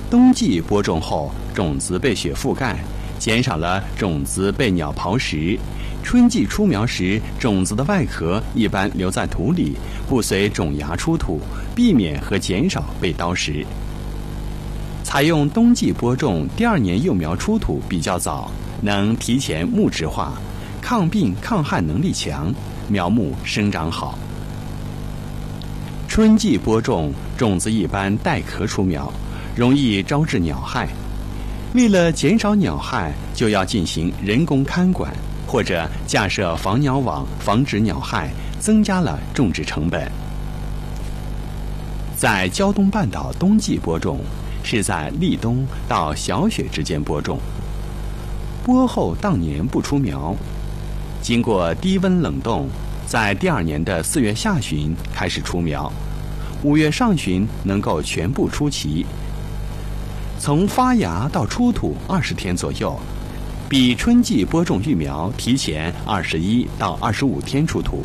冬季播种后，种子被雪覆盖，减少了种子被鸟刨食。春季出苗时，种子的外壳一般留在土里，不随种芽出土，避免和减少被刀食。采用冬季播种，第2年幼苗出土比较早，能提前木质化，抗病抗旱能力强，苗木生长好。春季播种，种子一般带壳出苗，容易招致鸟害。为了减少鸟害，就要进行人工看管，或者架设防鸟网，防止鸟害，增加了种植成本。在胶东半岛冬季播种，是在立冬到小雪之间播种，播后当年不出苗，经过低温冷冻，在第2年的4月下旬开始出苗，5月上旬能够全部出齐。从发芽到出土20天左右，比春季播种育苗提前21到25天出土。